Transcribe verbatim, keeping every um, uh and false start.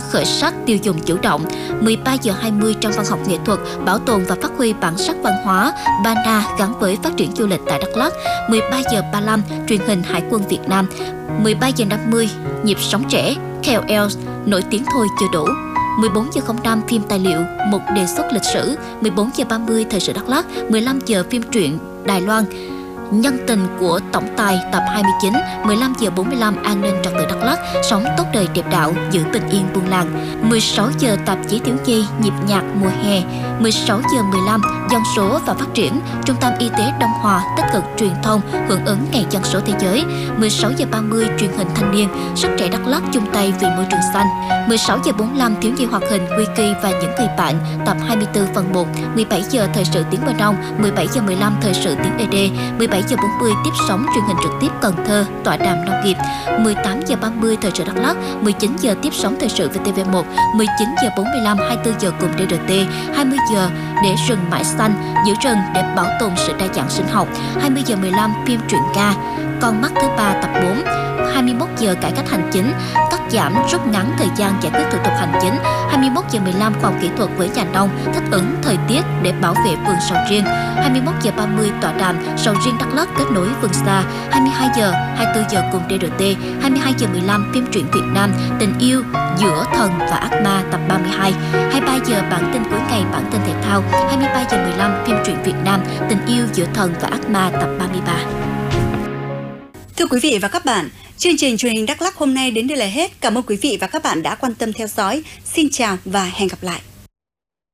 khởi sắc tiêu dùng chủ động. mười ba giờ hai mươi trong văn học nghệ thuật, bảo tồn và phát huy bản sắc văn hóa Bana gắn với phát triển du lịch tại Đắk Lắk. mười ba giờ ba mươi lăm, truyền hình Hải quân Việt Nam. mười ba giờ năm mươi, nhịp sống trẻ, K O L, nổi tiếng thôi chưa đủ. mười bốn giờ không năm, phim tài liệu, một đề xuất lịch sử. mười bốn giờ ba mươi, thời sự Đắk Lắk. mười lăm giờ, phim truyện Đài Loan, Nhân tình của tổng tài tập hai mươi chín. mười lăm giờ bốn mươi lăm, an ninh trật tự Đắk Lắk, sống tốt đời đẹp đạo, giữ bình yên buôn làng. mười sáu giờ, tạp chí thiếu nhi, nhịp nhạc mùa hè. mười sáu giờ mười lăm, dân số và phát triển, trung tâm y tế Đông Hòa tích cực truyền thông hưởng ứng ngày dân số thế giới. mười sáu giờ ba mươi, truyền hình thanh niên, sức trẻ Đắk Lắk chung tay vì môi trường xanh. mười sáu giờ bốn mươi lăm, thiếu nhi hoạt hình Wiki và những người bạn, tập hai mươi tư phần một. mười bảy giờ, thời sự tiếng Bên Đông. mười bảy giờ mười lăm, thời sự tiếng E D. mười bảy giờ bốn mươi, tiếp sóng truyền hình trực tiếp Cần Thơ, tọa đàm nông nghiệp. mười tám giờ ba mươi, thời sự Đắk Lắk. mười chín giờ, tiếp sóng thời sự vê tê vê một. mười chín giờ bốn mươi lăm, hai mươi tư giờ cùng đê rờ tê. hai mươi giờ, để rừng mãi xanh, giữ rừng để bảo tồn sự đa dạng sinh học. hai mươi giờ mười lăm, phim truyện ca, Con mắt thứ ba tập bốn. hai mươi mốt giờ, cải cách hành chính, cắt giảm rút ngắn thời gian giải quyết thủ tục hành chính. hai mươi mốt giờ mười lăm, khoa học kỹ thuật với nhà nông, thích ứng thời tiết để bảo vệ vườn sầu riêng. hai mươi mốt giờ ba mươi, tọa đàm sầu riêng Đắk Lắk kết nối vườn xa. hai mươi hai giờ, hai mươi tư giờ cùng đê rờ tê. hai mươi hai giờ mười lăm, phim truyện Việt Nam, tình yêu giữa thần và ác ma tập ba mươi hai. hai mươi ba giờ, bản tin cuối ngày, bản tin thể thao. hai mươi ba giờ mười lăm, phim truyện Việt Nam, tình yêu giữa thần và ác ma tập ba mươi ba. Thưa quý vị và các bạn, chương trình truyền hình Đắk Lắk hôm nay đến đây là hết. Cảm ơn quý vị và các bạn đã quan tâm theo dõi. Xin chào và hẹn gặp lại.